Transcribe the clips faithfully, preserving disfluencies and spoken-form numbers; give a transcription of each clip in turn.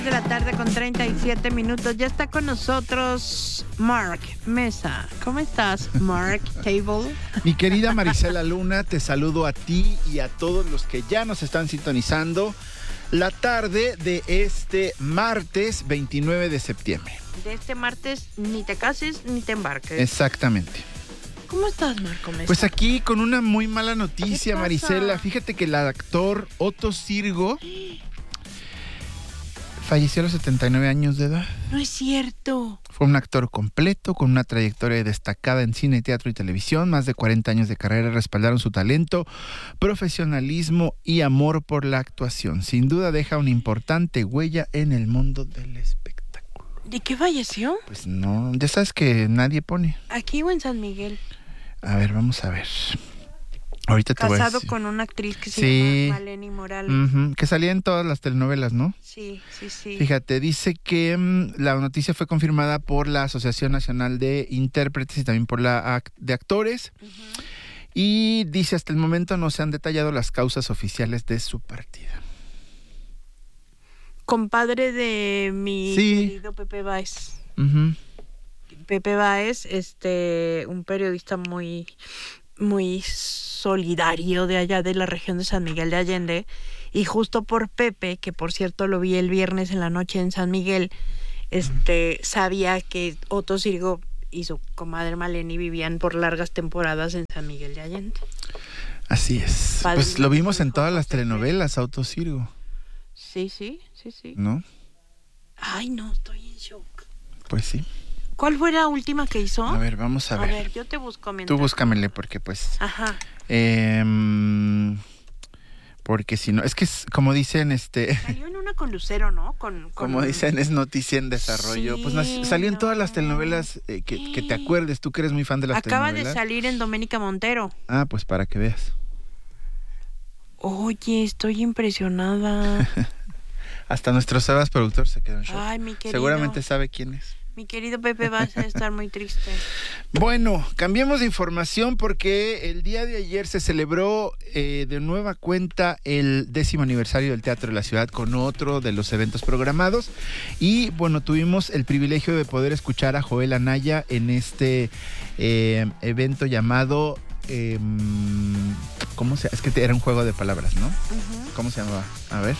De la tarde con treinta y siete minutos. Ya está con nosotros Mark Mesa. ¿Cómo estás, Mark Table? Mi querida Marisela Luna, te saludo a ti y a todos los que ya nos están sintonizando la tarde de este martes veintinueve de septiembre. De este martes ni te cases ni te embarques. Exactamente. ¿Cómo estás, Marco Mesa? Pues aquí con una muy mala noticia, Marisela. Fíjate que el actor Otto Sirgo falleció a los setenta y nueve años de edad. No es cierto. Fue un actor completo, con una trayectoria destacada en cine, teatro y televisión. Más de cuarenta años de carrera respaldaron su talento, profesionalismo y amor por la actuación. Sin duda deja una importante huella en el mundo del espectáculo. ¿De qué falleció? Pues no, ya sabes que nadie pone. ¿Aquí o en San Miguel? A ver, vamos a ver. Ahorita te voy a Casado decir. con una actriz que se Sí. llama Maleni Morales. Uh-huh, que salía en todas las telenovelas, ¿no? Sí, sí, sí. Fíjate, dice que um, la noticia fue confirmada por la Asociación Nacional de Intérpretes y también por la act- de Actores. Uh-huh. Y dice, hasta el momento no se han detallado las causas oficiales de su partida. Compadre de mi Sí. querido Pepe Báez. Uh-huh. Pepe Báez, este, un periodista muy, muy solidario de allá de la región de San Miguel de Allende, y justo por Pepe, que por cierto lo vi el viernes en la noche en San Miguel, este, sabía que Otto Sirgo y su comadre Maleni vivían por largas temporadas en San Miguel de Allende. Así es. Padre Pues lo de vimos su en hijo todas las José. telenovelas, Otto Sirgo, Sí, sí, sí, sí. ¿no? Ay, no, estoy en shock. Pues sí. ¿Cuál fue la última que hizo? A ver, vamos a ver. A ver, yo te busco mientras. Tú búscamele porque pues... Ajá. Eh, porque si no, es que es, como dicen, este... Salió en una con Lucero, ¿no? Con, con... Como dicen, es noticia en desarrollo. Sí, pues nac- salió en todas las no. telenovelas eh, que, que te acuerdes. Tú que eres muy fan de las Acaba telenovelas. de salir en Doménica Montero. Ah, pues para que veas. Oye, estoy impresionada. Hasta nuestro Sebas productor se quedó en shock. Ay, mi querido. Seguramente sabe quién es. Mi querido Pepe vas a estar muy triste. Bueno, cambiemos de información porque el día de ayer se celebró eh, de nueva cuenta el décimo aniversario del Teatro de la Ciudad con otro de los eventos programados. Y bueno, tuvimos el privilegio de poder escuchar a Joel Anaya en este eh, evento llamado... Eh, ¿Cómo se...? Es que era un juego de palabras, ¿no? Uh-huh. ¿Cómo se llamaba? A ver.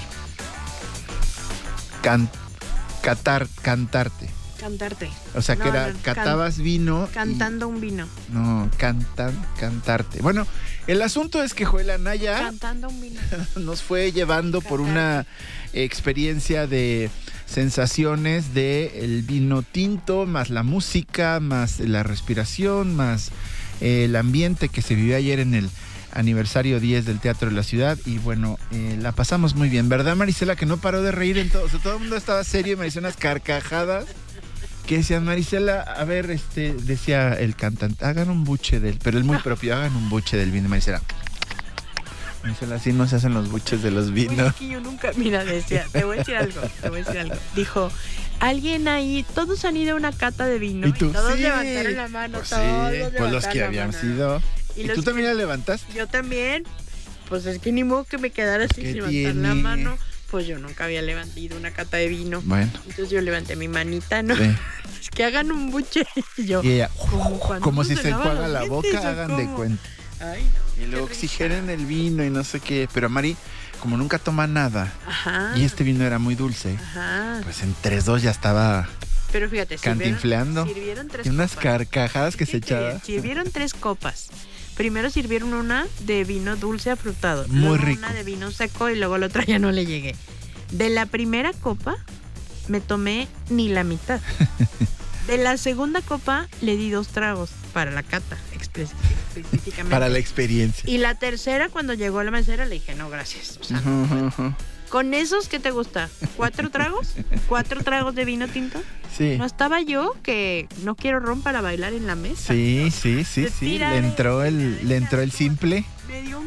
Can, catar, cantarte. Cantarte. O sea, No, que era, no, catabas vino. y- Cantando un vino. no, cantan, cantarte. Bueno, el asunto es que Joel Anaya Cantando un vino. nos fue llevando por una experiencia de sensaciones de el vino tinto, más la música, más la respiración, más eh, el ambiente que se vivió ayer en el aniversario diez del Teatro de la Ciudad. Y bueno, eh, la pasamos muy bien, ¿verdad, Marisela? Que no paró de reír en todo, o sea, todo el mundo estaba serio y me hizo unas carcajadas. Que decía Marisela, a ver, este, decía el cantante, hagan un buche del, pero él muy propio, hagan un buche del vino. Marisela, Marisela, así no se hacen los buches de los Oye, vinos. es que yo nunca, mira, decía, te voy a decir algo, te voy a decir algo. Dijo, alguien ahí, todos han ido a una cata de vino. ¿Y tú? todos Sí. levantaron la mano, Pues todos sí, levantaron pues los que la habían mano. sido. Y ¿Y, los tú también que- la levantaste? Yo también, pues es que ni modo que me quedara así ¿Qué sin levantar la tiene? mano. Pues yo nunca había levantado una cata de vino. Bueno, Entonces yo levanté mi manita, ¿no? sí. Es que hagan un buche. Y yo, Y ella, como, cuando como uno si se lava enjuaga los la dientes, boca, ¿o hagan de cómo? cuenta. Ay, no. Y luego qué oxigenen el vino y no sé qué. Pero Mari, como nunca toma nada, risa. Ajá. y este vino era muy dulce, Ajá. pues en tres dos ya estaba Pero fíjate, sirvieron, cantinfleando. sirvieron tres Y unas copas. carcajadas que se Fíjate bien, echaba. Sirvieron tres copas. Primero sirvieron una de vino dulce afrutado. Muy luego rico. Una de vino seco y luego la otra ya no le llegué. De la primera copa me tomé ni la mitad. De la segunda copa le di dos tragos para la cata, específicamente. Para la experiencia. Y la tercera, cuando llegó la mesera, le dije, no, gracias. O sea, Ujú, ujú, ujú. ¿con esos qué te gusta? ¿Cuatro tragos? ¿Cuatro tragos de vino tinto? Sí. ¿No estaba yo que no quiero ron para bailar en la mesa? Sí, sí, sí, De sí. tira Le de- entró el, le entró el simple. Me dio una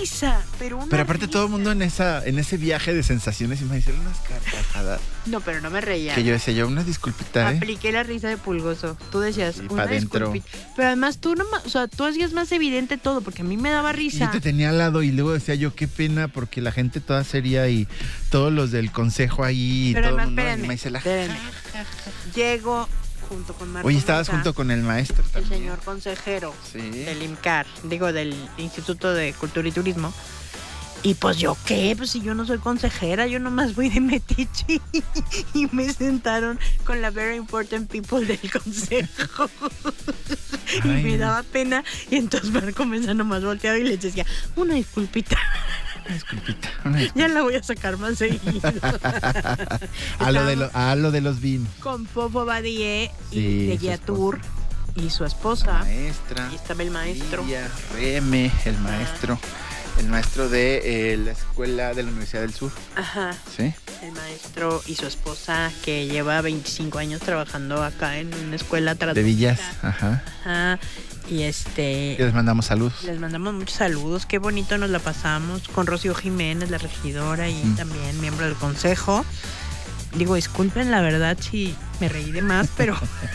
risa, pero una Pero aparte risa. todo el mundo en esa en ese viaje de sensaciones y me hicieron unas carcajadas. No, pero no me reía. Que yo decía, yo una disculpita, ¿eh? Apliqué la risa de Pulgoso. Tú decías, Sí, una pa' dentro. disculpita. Pero además tú no, o sea, tú hacías más evidente todo, porque a mí me daba Y risa. yo te tenía al lado y luego decía yo, qué pena, porque la gente toda seria y todos los del consejo ahí y Pero todo el además, mundo y espérenme, me dice la espérenme. Llego junto con Marco Oye, estabas Mesa, junto con el maestro el también. señor consejero Sí. del IMCAR, digo, del Instituto de Cultura y Turismo. Y pues yo qué, pues si yo no soy consejera, yo nomás voy de metiche. Y me sentaron con la very important people del consejo. Y Ay, me no. daba pena. Y entonces Marco Mesa nomás volteaba y les decía, una disculpita, Una disculpita, una disculpita. ya la voy a sacar más seguido. a, lo de lo- a lo de los vin. Con Fofo Badie Sí, y de su Guía esposa. Tour y su La esposa. maestra. Y estaba el maestro. Lidia, Reme, el maestro. El maestro de eh, la escuela de la Universidad del Sur. Ajá. ¿Sí? El maestro y su esposa que lleva veinticinco años trabajando acá en una escuela De traductora. Villas. Ajá. Ajá. Y Y este les mandamos saludos. les mandamos muchos saludos. Qué bonito nos la pasamos con Rocío Jiménez, la regidora, y Mm. también miembro del consejo. Digo, disculpen la verdad si me reí de más, pero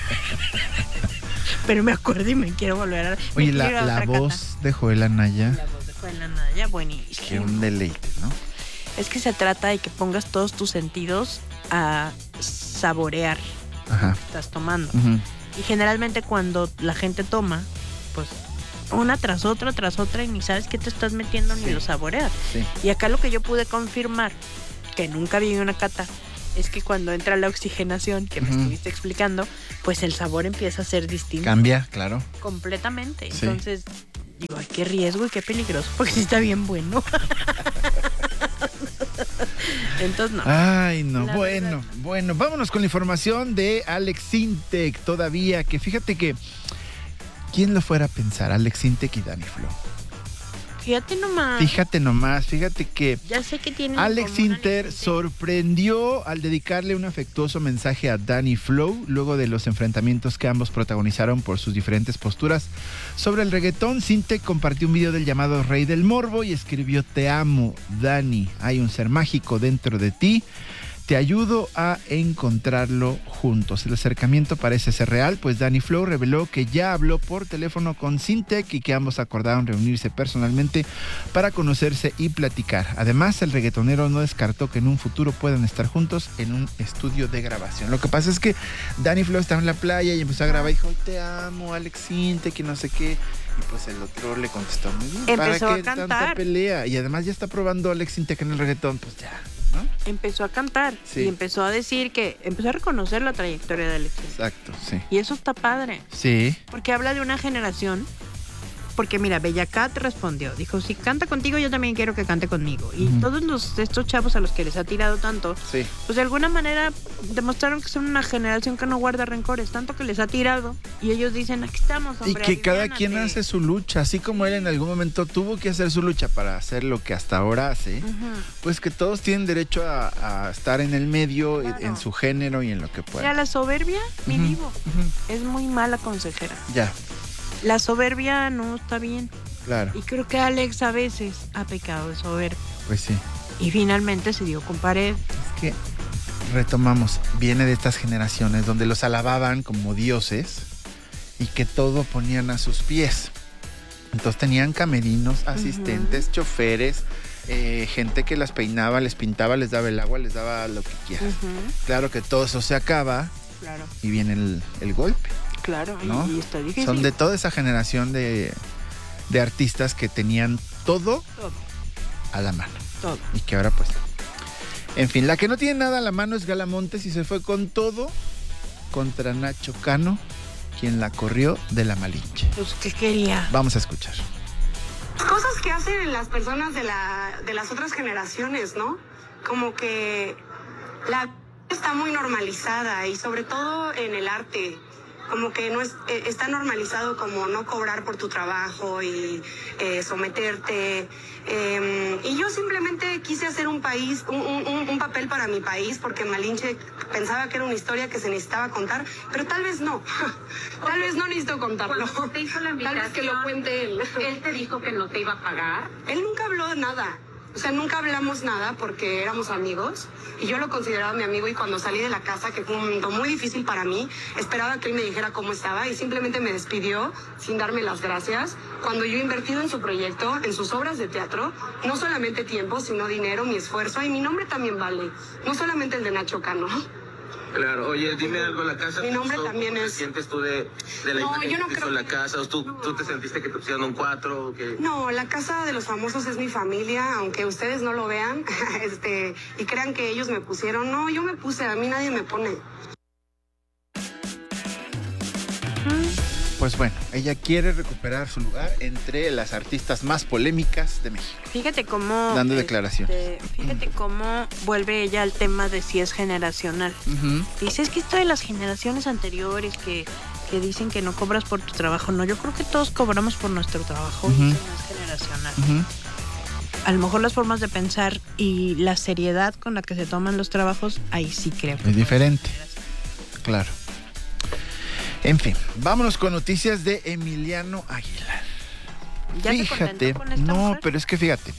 pero me acuerdo y me quiero volver a me Oye, quiero la, ir a la otra voz de Joel Anaya, cata. La voz de Juan Anaya, buenísimo. que un deleite, ¿no? Es que se trata de que pongas todos tus sentidos a saborear Ajá. lo que estás tomando. Ujú. Y generalmente cuando la gente toma, pues una tras otra, tras otra, y ni sabes qué te estás metiendo ni Sí. lo saboreas. Sí. Y acá lo que yo pude confirmar, que nunca vi en una cata, es que cuando entra la oxigenación, que me Ujú. estuviste explicando, pues el sabor empieza a ser distinto Cambia, claro. completamente. Sí. Entonces, digo, ay, qué riesgo y qué peligroso, porque sí está bien bueno. Entonces, no. Ay, no, La bueno, verdad. bueno, vámonos con la información de Alex Sintek todavía, que fíjate que, ¿quién lo fuera a pensar? Alex Sintek y Dani Flow. Fíjate nomás. Fíjate nomás, fíjate que Ya sé que tienen en Alex común Sintek Alex Sintek. sorprendió al dedicarle un afectuoso mensaje a Dani Flow luego de los enfrentamientos que ambos protagonizaron por sus diferentes posturas sobre el reggaetón. Sintek compartió un video del llamado Rey del Morbo y escribió: te amo, Dani, hay un ser mágico dentro de ti, te ayudo a encontrarlo juntos. El acercamiento parece ser real, pues Dani Flow reveló que ya habló por teléfono con Sintek y que ambos acordaron reunirse personalmente para conocerse y platicar. Además, el reggaetonero no descartó que en un futuro puedan estar juntos en un estudio de grabación. Lo que pasa es que Dani Flow estaba en la playa y empezó a grabar y dijo: te amo, Alex Sintek, y no sé qué. Y pues el otro le contestó: muy bien, Empezó ¿para a qué tanta cantar. pelea? Y además ya está probando Alex Sintek en el reggaetón, pues ya, ¿no? Empezó a cantar Sí. y empezó a decir que empezó a reconocer la trayectoria de Alex Sintek. Exacto, sí. Y eso está padre, Sí. porque habla de una generación. Porque mira, Bella Cat respondió, dijo, si canta contigo yo también quiero que cante conmigo. Y Ujú. todos los, estos chavos a los que les ha tirado tanto, Sí. pues de alguna manera demostraron que son una generación que no guarda rencores, tanto que les ha tirado. Y ellos dicen, aquí estamos, Y hombre, que cada aliviánate". quien hace su lucha, así como él en algún momento tuvo que hacer su lucha para hacer lo que hasta ahora hace, Ujú. pues que todos tienen derecho a, a estar en el medio, Claro. en su género y en lo que Mira, puedan. la soberbia, mi Ujú, vivo, ujú. es muy mala consejera. Ya, La soberbia no está bien. claro, Y creo que Alex a veces ha pecado de soberbia. pues sí. Y finalmente se dio con pared. Es que retomamos, viene de estas generaciones donde los alababan como dioses y que todo ponían a sus pies. Entonces tenían camerinos, asistentes, choferes, eh, gente que las peinaba, les pintaba, les daba el agua, les daba lo que quieras. Ujú, Claro que todo eso se acaba claro, y viene el, el golpe, claro. y- ¿no? Y, está difícil. Son de toda esa generación de, de artistas que tenían todo Todo, a la mano todo. y que ahora pues... En fin, la que no tiene nada a la mano es Gala Montes y se fue con todo contra Nacho Cano, quien la corrió de la Malinche. Pues, ¿qué quería? Vamos a escuchar. Cosas que hacen las personas de, la, de las otras generaciones, ¿no? Como que la está muy normalizada y sobre todo en el arte. como que no es, eh, está normalizado como no cobrar por tu trabajo y eh, someterte. Eh, y yo simplemente quise hacer un país, un, un, un papel para mi país, porque Malinche pensaba que era una historia que se necesitaba contar, pero tal vez no. Tal vez no necesito contarlo. Cuando te hizo la invitación, tal vez que lo cuente él. Él te dijo que no te iba a pagar. Él nunca habló de nada. O sea, nunca hablamos nada porque éramos amigos y yo lo consideraba mi amigo, y cuando salí de la casa, que fue un momento muy difícil para mí, esperaba que él me dijera cómo estaba y simplemente me despidió sin darme las gracias. Cuando yo he invertido en su proyecto, en sus obras de teatro, no solamente tiempo, sino dinero, mi esfuerzo, y mi nombre también vale, no solamente el de Nacho Cano. Claro, oye, dime algo, la casa... Mi nombre ¿cómo también te es... sientes tú de, de la No, imagen yo no que creo hizo la que- casa? ¿O ¿Tú, no. ¿Tú te sentiste que te pusieron un cuatro o qué? No, la casa de los famosos es mi familia, aunque ustedes no lo vean este, y crean que ellos me pusieron. No, yo me puse, a mí nadie me pone. Pues bueno, ella quiere recuperar su lugar entre las artistas más polémicas de México. Fíjate cómo... Dando este, declaraciones. Fíjate cómo vuelve ella al tema de si es generacional. Ujú. Dice, es que esto de las generaciones anteriores que, que dicen que no cobras por tu trabajo. No, yo creo que todos cobramos por nuestro trabajo. Ujú. Y eso no es generacional. Ujú. A lo mejor las formas de pensar y la seriedad con la que se toman los trabajos, ahí sí creo que Es diferente. puede ser. Claro. En fin, vámonos con noticias de Emiliano Aguilar. ¿Ya te Fíjate, contentó con esta no, mujer? pero es que fíjate.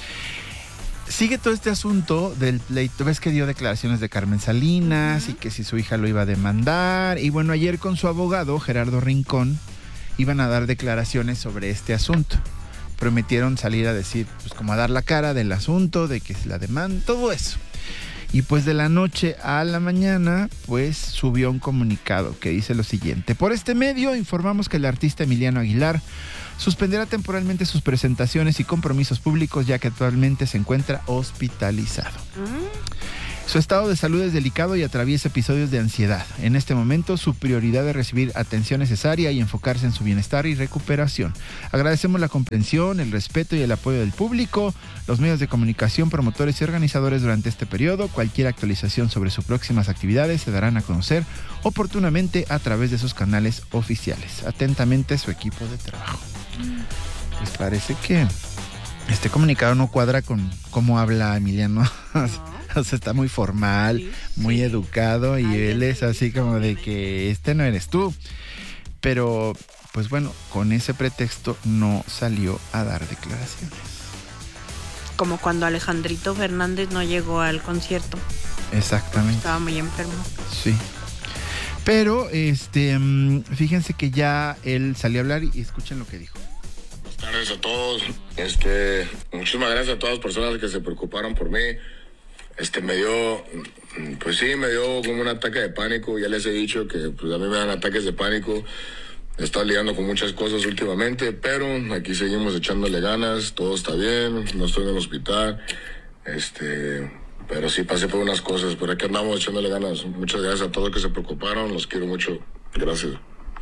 Sigue todo este asunto del pleito. Ves que dio declaraciones de Carmen Salinas Ujú. y que si su hija lo iba a demandar. Y bueno, ayer con su abogado, Gerardo Rincón, iban a dar declaraciones sobre este asunto. Prometieron salir a decir, pues como a dar la cara del asunto, de que es la demanda, todo eso. Y pues de la noche a la mañana, pues subió un comunicado que dice lo siguiente. Por este medio informamos que el artista Emiliano Aguilar suspenderá temporalmente sus presentaciones y compromisos públicos, ya que actualmente se encuentra hospitalizado. Mm, Su estado de salud es delicado y atraviesa episodios de ansiedad. En este momento, su prioridad es recibir atención necesaria y enfocarse en su bienestar y recuperación. Agradecemos la comprensión, el respeto y el apoyo del público, los medios de comunicación, promotores y organizadores durante este periodo. Cualquier actualización sobre sus próximas actividades se darán a conocer oportunamente a través de sus canales oficiales. Atentamente, su equipo de trabajo. Pues parece que este comunicado no cuadra con cómo habla Emiliano. no. O sea, está muy formal, Sí, muy sí. educado y Ay, él es es así como de que este no eres tú. Pero, pues bueno, con ese pretexto no salió a dar declaraciones. Como cuando Alejandrito Fernández no llegó al concierto. Exactamente, Estaba muy enfermo. sí. Pero, este, mm, fíjense que ya él salió a hablar y escuchen lo que dijo. Buenas tardes a todos. Este, muchísimas gracias a todas las personas que se preocuparon por mí. Este, me dio, pues sí, me dio como un ataque de pánico. Ya les he dicho que pues, a mí me dan ataques de pánico. He estado lidiando con muchas cosas últimamente, pero aquí seguimos echándole ganas. Todo está bien, no estoy en el hospital. Este, pero sí pasé por unas cosas, pero aquí andamos echándole ganas. Muchas gracias a todos los que se preocuparon. Los quiero mucho. Gracias.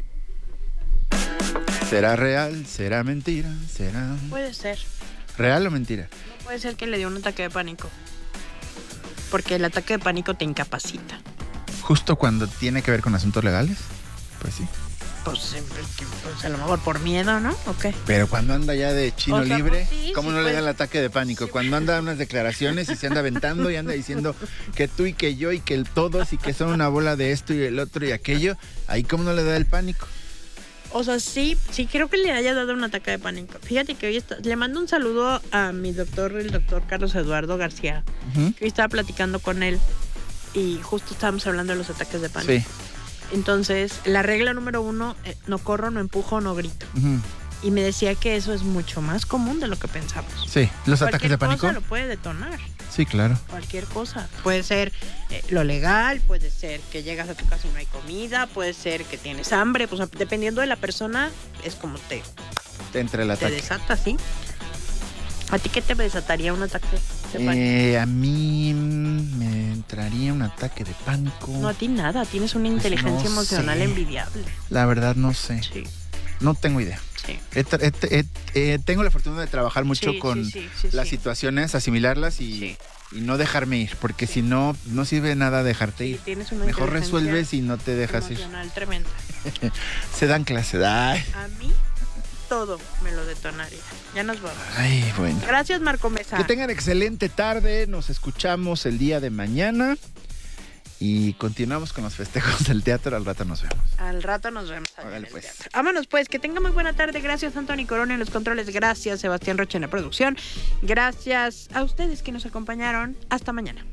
¿Será real? ¿Será mentira? ¿Será Puede ser. real o mentira? No puede ser que le dio un ataque de pánico. Porque el ataque de pánico te incapacita. Justo cuando tiene que ver con asuntos legales, pues sí. Pues, siempre que- pues, a lo mejor por miedo, ¿no? ¿O qué? Pero cuando anda ya de chino O sea, libre, pues sí, ¿cómo sí, no le pues. da el ataque de pánico? Cuando anda unas declaraciones y se anda aventando y anda diciendo que tú y que yo y que el todos y que son una bola de esto y el otro y aquello, ahí cómo no le da el pánico. O sea, sí, sí creo que le haya dado un ataque de pánico. Fíjate que hoy está, le mando un saludo a mi doctor, el doctor Carlos Eduardo García, Ujú. que hoy estaba platicando con él y justo estábamos hablando de los ataques de pánico. Sí. Entonces, la regla número uno, eh, no corro, no empujo, no grito. Ujú. Y me decía que eso es mucho más común de lo que pensamos. Sí, los Cualquier ataques de pánico. cosa lo puede detonar. Sí, claro. Cualquier cosa. Puede ser eh, lo legal, puede ser que llegas a tu casa y no hay comida, puede ser que tienes hambre. Pues dependiendo de la persona, es como te, Entre el te ataque. desata, ¿sí? ¿A ti qué te desataría un ataque de pánico? Eh, a mí mm, me entraría un ataque de pánico. No, a ti nada. Tienes una Pues inteligencia no emocional sé. envidiable. La verdad no sé. Sí. No tengo idea. Sí. He tra- he- he- eh, tengo la fortuna de trabajar mucho Sí, con sí, sí, sí, las sí. situaciones, asimilarlas y, Sí. y no dejarme ir, porque si no, no sirve nada dejarte Sí, ir. tienes una Mejor inteligencia resuelves y no te dejas ir. emocional tremenda. Se dan clase. Ay, A mí todo me lo detonaría. Ya nos vamos. ay, bueno. Gracias, Marco Mesa. Que tengan excelente tarde. Nos escuchamos el día de mañana. Y continuamos con los festejos del teatro. Al rato nos vemos. Al rato nos vemos. allá en Órale, el pues. teatro. Vámonos pues, que tenga muy buena tarde. Gracias Anthony Corona en los controles. Gracias Sebastián Rocha en la producción. Gracias a ustedes que nos acompañaron. Hasta mañana.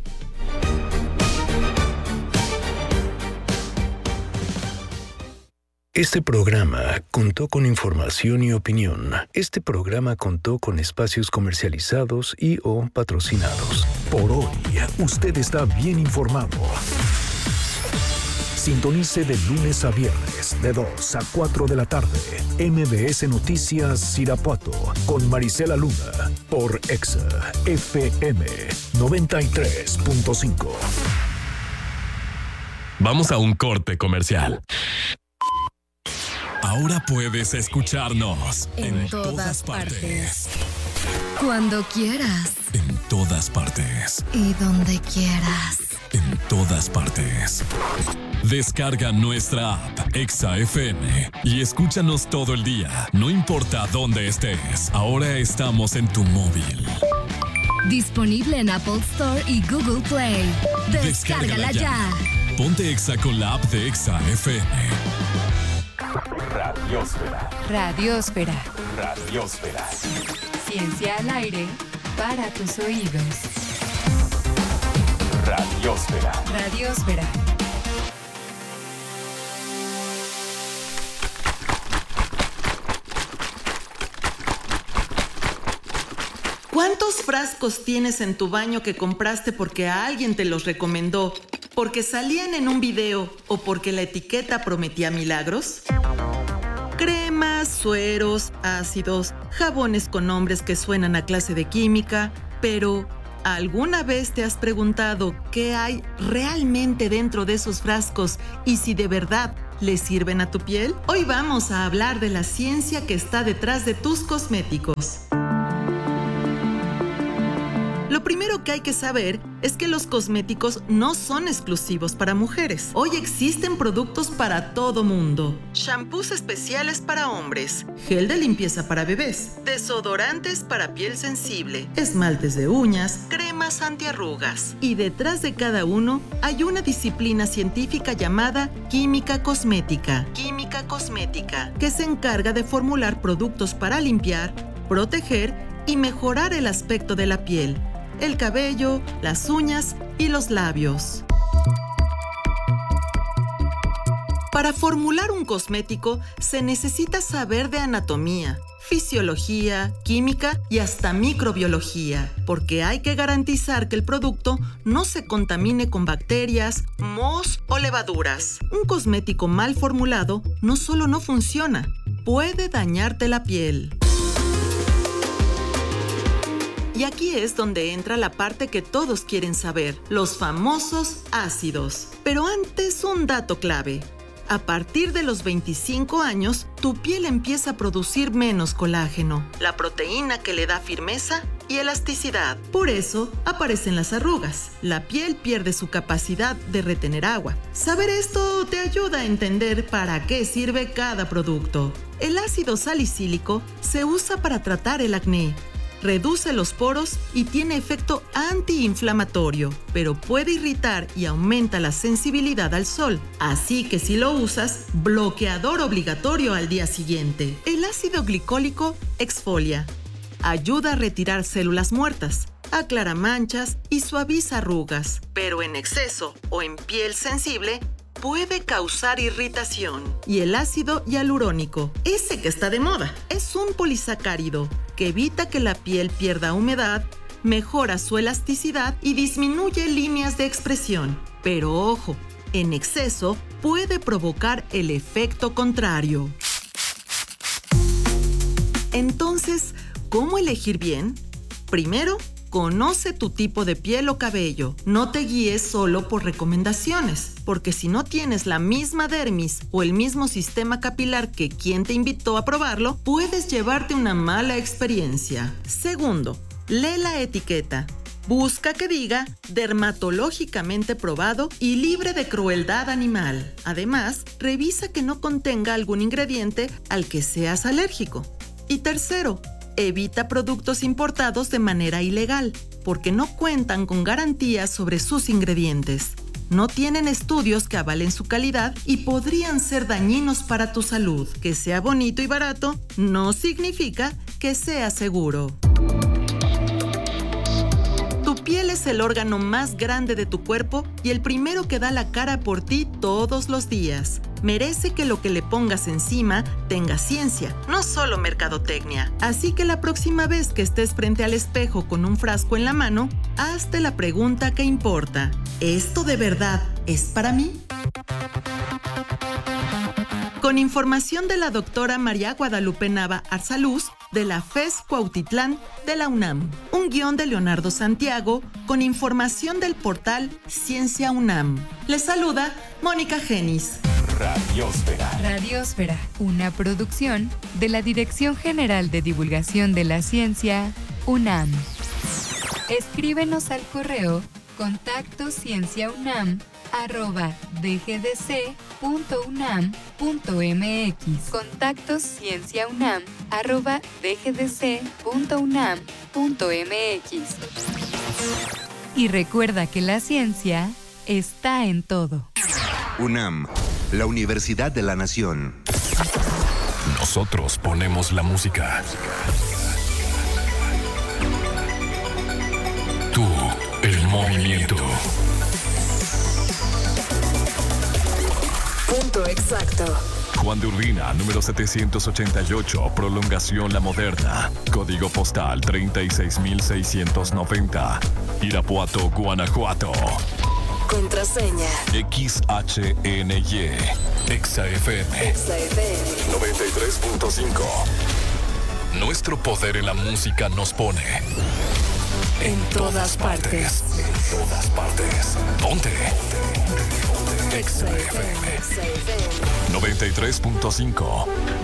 Este programa contó con información y opinión. Este programa contó con espacios comercializados y o patrocinados. Por hoy, usted está bien informado. Sintonice de lunes a viernes de dos a cuatro de la tarde. M B S Noticias Irapuato con Marisela Luna por Exa F M noventa y tres punto cinco. Vamos a un corte comercial. Ahora puedes escucharnos En en, todas todas partes. Cuando quieras En todas partes. y donde quieras. En todas partes. Descarga nuestra app Exa F M y escúchanos todo el día, no importa dónde estés. Ahora estamos en tu móvil. Disponible en Apple Store y Google Play. Descárgala ya. Ponte Exa con la app de Exa F M. Radiosfera. Radiosfera. Radiosfera. Ciencia al aire para tus oídos. Radiosfera. Radiosfera. ¿Cuántos frascos tienes en tu baño que compraste porque a alguien te los recomendó, porque salían en un video o porque la etiqueta prometía milagros? Cremas, sueros, ácidos, jabones con nombres que suenan a clase de química, pero ¿alguna vez te has preguntado qué hay realmente dentro de esos frascos y si de verdad le sirven a tu piel? Hoy vamos a hablar de la ciencia que está detrás de tus cosméticos. Lo primero que hay que saber es que los cosméticos no son exclusivos para mujeres. Hoy existen productos para todo mundo. Shampoos especiales para hombres, gel de limpieza para bebés, desodorantes para piel sensible, esmaltes de uñas, cremas antiarrugas. Y detrás de cada uno hay una disciplina científica llamada química cosmética. Química cosmética, que se encarga de formular productos para limpiar, proteger y mejorar el aspecto de la piel, el cabello, las uñas y los labios. Para formular un cosmético se necesita saber de anatomía, fisiología, química y hasta microbiología, porque hay que garantizar que el producto no se contamine con bacterias, mohos o levaduras. Un cosmético mal formulado no solo no funciona, puede dañarte la piel. Y aquí es donde entra la parte que todos quieren saber, los famosos ácidos. Pero antes, un dato clave. A partir de los veinticinco años, tu piel empieza a producir menos colágeno, la proteína que le da firmeza y elasticidad. Por eso aparecen las arrugas. La piel pierde su capacidad de retener agua. Saber esto te ayuda a entender para qué sirve cada producto. El ácido salicílico se usa para tratar el acné. Reduce los poros y tiene efecto antiinflamatorio, pero puede irritar y aumenta la sensibilidad al sol. Así que si lo usas, bloqueador obligatorio al día siguiente. El ácido glicólico exfolia. Ayuda a retirar células muertas, aclara manchas y suaviza arrugas. Pero en exceso o en piel sensible, puede causar irritación. Y el ácido hialurónico, ese que está de moda, es un polisacárido que evita que la piel pierda humedad, mejora su elasticidad y disminuye líneas de expresión. Pero ojo, en exceso puede provocar el efecto contrario. Entonces, ¿cómo elegir bien? Primero, Conoce tu tipo de piel o cabello. No te guíes solo por recomendaciones, porque si no tienes la misma dermis o el mismo sistema capilar que quien te invitó a probarlo, puedes llevarte una mala experiencia. Segundo, lee la etiqueta. Busca que diga dermatológicamente probado y libre de crueldad animal. Además, revisa que no contenga algún ingrediente al que seas alérgico. Y tercero, evita productos importados de manera ilegal, porque no cuentan con garantías sobre sus ingredientes. No tienen estudios que avalen su calidad y podrían ser dañinos para tu salud. Que sea bonito y barato no significa que sea seguro. Tu piel es el órgano más grande de tu cuerpo y el primero que da la cara por ti todos los días. Merece que lo que le pongas encima tenga ciencia, no solo mercadotecnia. Así que la próxima vez que estés frente al espejo con un frasco en la mano, hazte la pregunta que importa. ¿Esto de verdad es para mí? Con información de la doctora María Guadalupe Nava Arzaluz, de la FES Cuautitlán de la UNAM. Un guión de Leonardo Santiago con información del portal Ciencia UNAM. Les saluda Mónica Genis. Radiósfera. Radiósfera, una producción de la Dirección General de Divulgación de la Ciencia, UNAM. Escríbenos al correo contacto cienciaunam arroba dgdc.unam.mx. Contacto cienciaunam arroba dgdc.unam.mx. Y recuerda que la ciencia está en todo. UNAM, la Universidad de la Nación. Nosotros ponemos la música. Tú, el movimiento. Punto exacto. Juan de Urbina, número setecientos ochenta y ocho, Prolongación La Moderna. Código postal treinta y seis mil seiscientos noventa. Irapuato, Guanajuato. Contraseña. X H N Y. Exa F M. Exa F M. noventa y tres punto cinco. Nuestro poder en la música nos pone en, en todas, todas partes. partes. En todas partes. Ponte. Exa F M. noventa y tres punto cinco.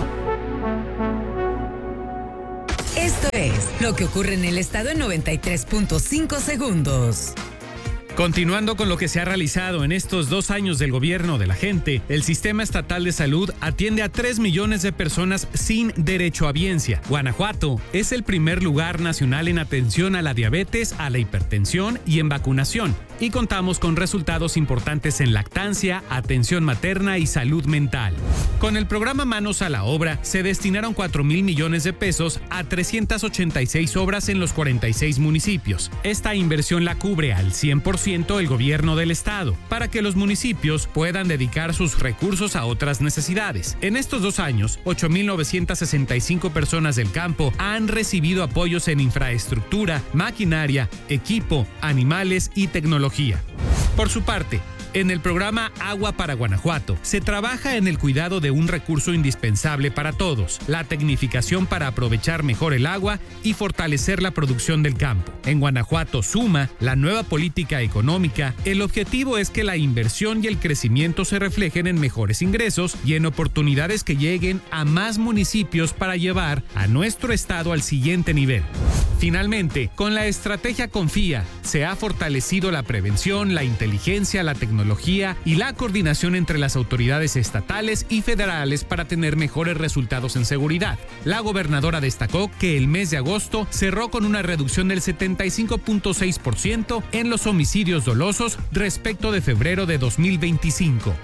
Esto es lo que ocurre en el estado en noventa y tres punto cinco segundos. Continuando con lo que se ha realizado en estos dos años del gobierno de la gente, el Sistema Estatal de Salud atiende a tres millones de personas sin derechohabiencia. Guanajuato es el primer lugar nacional en atención a la diabetes, a la hipertensión y en vacunación. Y contamos con resultados importantes en lactancia, atención materna y salud mental. Con el programa Manos a la Obra, se destinaron cuatro mil millones de pesos a trescientas ochenta y seis obras en los cuarenta y seis municipios. Esta inversión la cubre al cien por ciento el gobierno del estado, para que los municipios puedan dedicar sus recursos a otras necesidades. En estos dos años, ocho mil novecientas sesenta y cinco personas del campo han recibido apoyos en infraestructura, maquinaria, equipo, animales y tecnología. Por su parte, en el programa Agua para Guanajuato, se trabaja en el cuidado de un recurso indispensable para todos, la tecnificación para aprovechar mejor el agua y fortalecer la producción del campo. En Guanajuato Suma, la nueva política económica, el objetivo es que la inversión y el crecimiento se reflejen en mejores ingresos y en oportunidades que lleguen a más municipios para llevar a nuestro estado al siguiente nivel. Finalmente, con la estrategia Confía, se ha fortalecido la prevención, la inteligencia, la tecnología y la coordinación entre las autoridades estatales y federales para tener mejores resultados en seguridad. La gobernadora destacó que el mes de agosto cerró con una reducción del setenta y cinco punto seis por ciento en los homicidios dolosos respecto de febrero de dos mil veinticinco.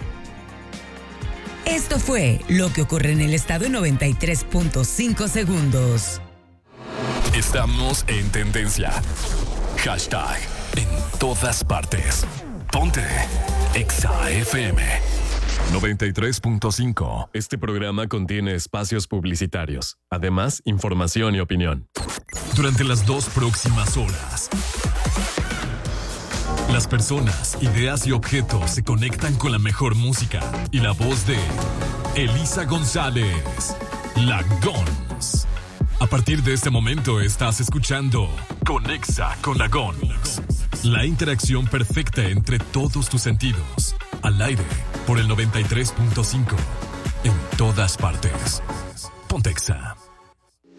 Esto fue lo que ocurre en el estado en noventa y tres punto cinco segundos. Estamos en tendencia. Hashtag en todas partes. Ponte Exa F M. noventa y tres punto cinco. Este programa contiene espacios publicitarios. Además, información y opinión. Durante las dos próximas horas, las personas, ideas y objetos se conectan con la mejor música y la voz de Elisa González, la Gons. A partir de este momento estás escuchando Conexa con la Gonix. La interacción perfecta entre todos tus sentidos. Al aire por el noventa y tres punto cinco. En todas partes. Pontexa.